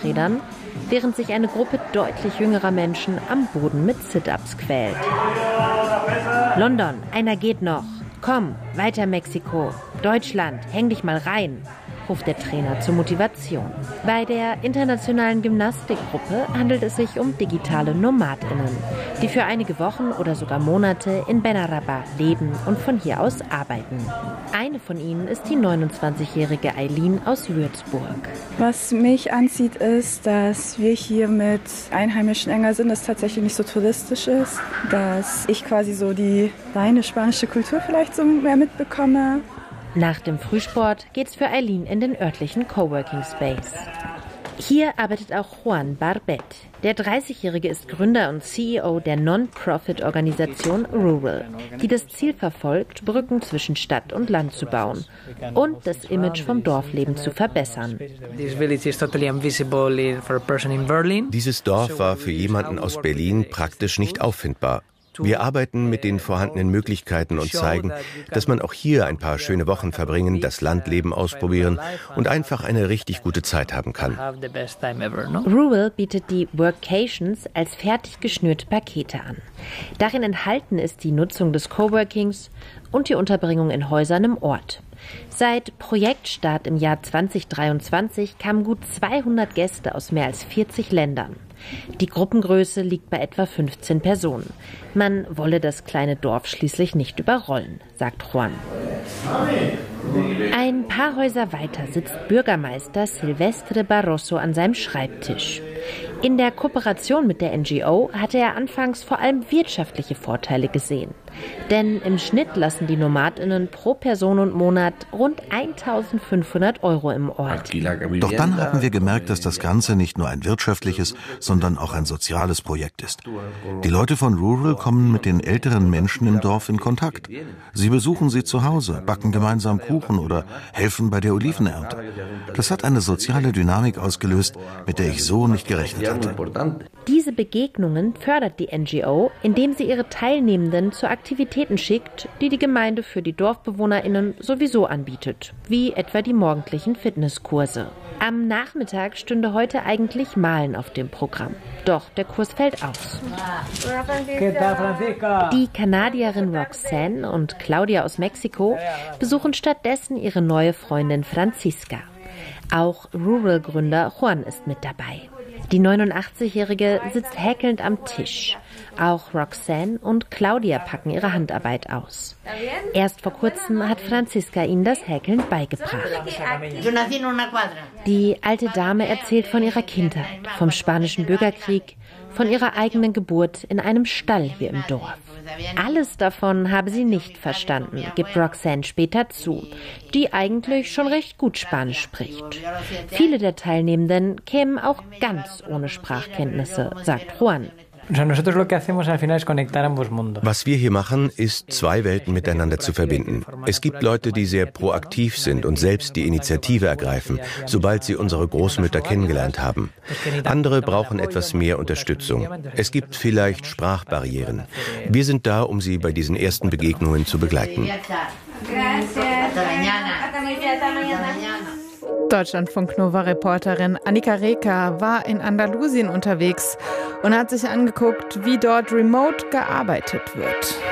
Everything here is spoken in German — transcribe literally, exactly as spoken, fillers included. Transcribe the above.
Fahrradrädern, während sich eine Gruppe deutlich jüngerer Menschen am Boden mit Sit-Ups quält. London, einer geht noch. Komm, weiter Mexiko. Deutschland, häng dich mal rein, ruft der Trainer zur Motivation. Bei der internationalen Gymnastikgruppe handelt es sich um digitale NomadInnen, die für einige Wochen oder sogar Monate in Benaraba leben und von hier aus arbeiten. Eine von ihnen ist die neunundzwanzigjährige Eileen aus Würzburg. Was mich anzieht, ist, dass wir hier mit Einheimischen enger sind, dass es tatsächlich nicht so touristisch ist, dass ich quasi so die reine spanische Kultur vielleicht so mehr mitbekomme. Nach dem Frühsport geht's für Eileen in den örtlichen Coworking Space. Hier arbeitet auch Juan Barbet. Der dreißigjährige ist Gründer und C E O der Non-Profit-Organisation Rural, die das Ziel verfolgt, Brücken zwischen Stadt und Land zu bauen und das Image vom Dorfleben zu verbessern. Dieses Dorf war für jemanden aus Berlin praktisch nicht auffindbar. Wir arbeiten mit den vorhandenen Möglichkeiten und zeigen, dass man auch hier ein paar schöne Wochen verbringen, das Landleben ausprobieren und einfach eine richtig gute Zeit haben kann. Rural bietet die Workations als fertig geschnürte Pakete an. Darin enthalten ist die Nutzung des Coworkings und die Unterbringung in Häusern im Ort. Seit Projektstart im Jahr zweitausenddreiundzwanzig kamen gut zweihundert Gäste aus mehr als vierzig Ländern. Die Gruppengröße liegt bei etwa fünfzehn Personen. Man wolle das kleine Dorf schließlich nicht überrollen, sagt Juan. Ein paar Häuser weiter sitzt Bürgermeister Silvestre Barroso an seinem Schreibtisch. In der Kooperation mit der N G O hatte er anfangs vor allem wirtschaftliche Vorteile gesehen. Denn im Schnitt lassen die NomadInnen pro Person und Monat rund eintausendfünfhundert Euro im Ort. Doch dann haben wir gemerkt, dass das Ganze nicht nur ein wirtschaftliches, sondern auch ein soziales Projekt ist. Die Leute von Rural kommen mit den älteren Menschen im Dorf in Kontakt. Sie besuchen sie zu Hause, backen gemeinsam Kuchen oder helfen bei der Olivenernte. Das hat eine soziale Dynamik ausgelöst, mit der ich so nicht gerechnet hatte. Diese Begegnungen fördert die N G O, indem sie ihre Teilnehmenden zu Aktivitäten schickt, die die Gemeinde für die DorfbewohnerInnen sowieso anbietet, wie etwa die morgendlichen Fitnesskurse. Am Nachmittag stünde heute eigentlich Malen auf dem Programm. Doch der Kurs fällt aus. Die Kanadierin Roxanne und Claudia aus Mexiko besuchen stattdessen ihre neue Freundin Franziska. Auch Rural-Gründer Juan ist mit dabei. Die neunundachtzigjährige sitzt häkelnd am Tisch. Auch Roxanne und Claudia packen ihre Handarbeit aus. Erst vor kurzem hat Franziska ihnen das Häkeln beigebracht. Die alte Dame erzählt von ihrer Kindheit, vom spanischen Bürgerkrieg, von ihrer eigenen Geburt in einem Stall hier im Dorf. Alles davon habe sie nicht verstanden, gibt Roxanne später zu, die eigentlich schon recht gut Spanisch spricht. Viele der Teilnehmenden kämen auch ganz ohne Sprachkenntnisse, sagt Juan. Was wir hier machen, ist, zwei Welten miteinander zu verbinden. Es gibt Leute, die sehr proaktiv sind und selbst die Initiative ergreifen, sobald sie unsere Großmütter kennengelernt haben. Andere brauchen etwas mehr Unterstützung. Es gibt vielleicht Sprachbarrieren. Wir sind da, um sie bei diesen ersten Begegnungen zu begleiten. Deutschlandfunk-Nova-Reporterin Annika Reker war in Andalusien unterwegs und hat sich angeguckt, wie dort remote gearbeitet wird.